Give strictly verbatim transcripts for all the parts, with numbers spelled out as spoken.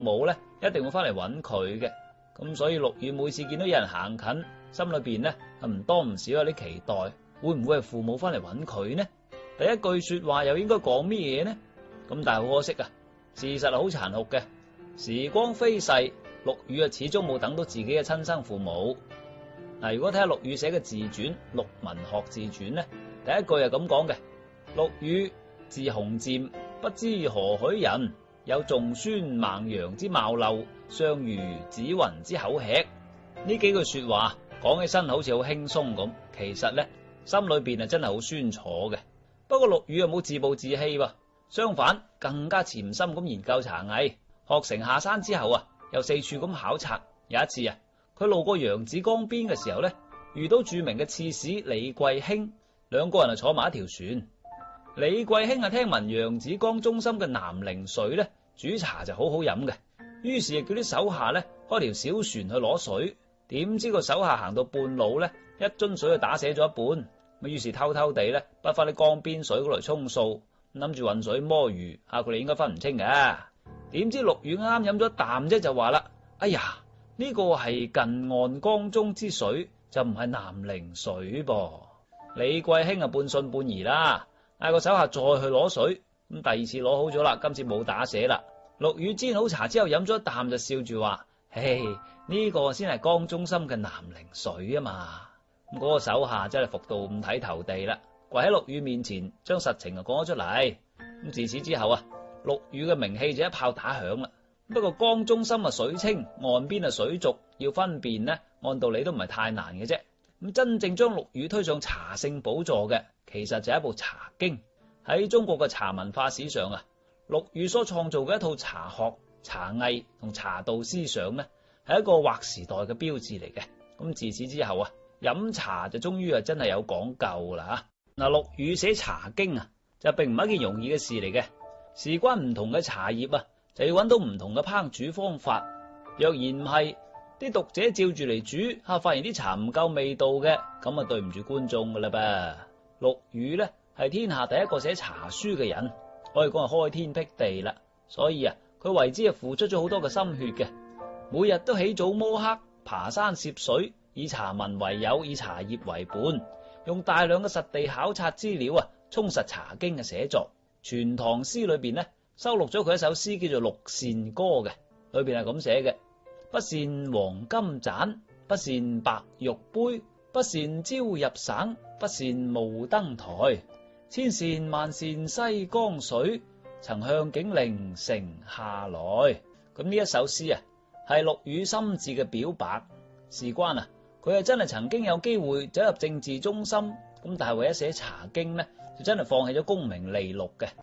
母咧一定會翻嚟揾佢嘅。咁所以陸羽每次見到有人行近，心裏邊咧係唔多唔少有啲期待，會唔會係父母翻嚟揾佢呢？第一句說話又應該講咩嘢呢？咁但係好可惜啊，事實係好殘酷嘅。時光飛逝，陸羽啊始終冇等到自己嘅親生父母。嗱，如果睇下陸羽寫嘅自傳《陸文學自傳》呢，第一句係咁講嘅：陸羽字鴻漸，不知何許人，有仲孫孟陽之貌陋，相如子雲之口吃。呢幾句說話講起身好似好輕鬆咁，其實呢，心裏邊啊真係好酸楚嘅。不過陸羽又冇自暴自棄喎，相反更加潛心咁研究茶藝，學成下山之後啊，又四處咁考察。有一次啊，佢路過揚子江邊嘅時候呢，遇到著名嘅刺史李貴卿，兩個人啊坐埋一條船。李貴卿啊聽聞揚子江中心嘅南陵水呢，煮茶就好好飲嘅，於是啊叫啲手下呢開條小船去攞水。點知個手下行到半路呢，一樽水就打瀉咗一半。咁於是偷偷地咧，撥翻啲江邊水過嚟充數，諗住渾水摸魚，吓佢哋應該分唔清嘅。點知陸羽啱啱飲咗啖啫，就話啦：哎呀，呢個係近岸江中之水，就唔係南陵水噃。李貴卿啊，半信半疑啦，嗌個手下再去攞水。咁第二次攞好咗啦，今次冇打瀉啦。陸羽煎好茶之後飲咗一啖，就笑住話：嘿，呢個先係江中心嘅南陵水啊嘛。咁嗰個手下真係服到五體投地啦，跪喺陸羽面前將實情啊講咗出嚟。咁自此之後啊，陸羽嘅名氣就一炮打響啦。不過江中心啊水清，岸邊啊水濁，要分辨呢，按道理都唔係太難嘅啫。咁真正將陸羽推上茶聖寶座嘅，其實就係一部茶經。喺中國嘅茶文化史上啊，陸羽所創造嘅一套茶學、茶藝同茶道思想呢，係一個劃時代嘅標誌嚟嘅。咁自此之後啊，飲茶就終於啊真係有講究啦吓。嗱，陸羽寫茶經啊，就並唔係一件容易嘅事嚟嘅。事關唔同嘅茶葉啊，就要揾到唔同嘅烹煮方法。若然唔係，啲讀者照住嚟煮，吓發現啲茶唔夠味道嘅，咁啊對唔住觀眾噶啦噃。陸羽呢係天下第一個寫茶書嘅人，可以講係開天闢地啦。所以啊，佢為之啊付出咗好多嘅心血嘅，每日都起早摸黑，爬山涉水。以茶文為友，以茶葉為伴，用大量嘅實地考察資料啊，充實茶經嘅寫作。全唐詩裏邊呢，收錄咗佢一首詩叫做《陸繕歌》嘅，裏邊係咁寫嘅：不羨黃金盞，不羨白玉杯，不羨朝入省，不羨暮登台。千羨萬羨西江水，曾向景陵城下來。咁呢一首詩啊，係陸羽心志嘅表白。事關啊，佢係真係曾經有機會走入政治中心，咁但係為咗寫茶經呢，就真係放棄咗功名利祿嘅。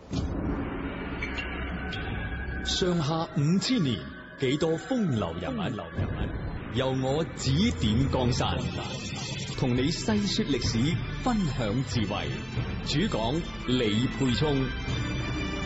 上下五千年，幾多風流人物，流人物由我指點江山，同你細說歷史，分享智慧。主講李沛聰。